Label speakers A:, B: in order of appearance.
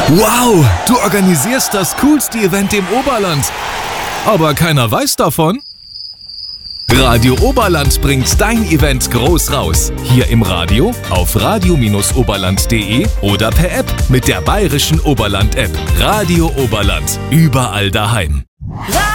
A: Wow, du organisierst das coolste Event im Oberland. Aber keiner weiß davon? Radio Oberland bringt dein Event groß raus. Hier im Radio, auf radio-oberland.de oder per App mit der bayerischen Oberland-App. Radio Oberland, überall daheim.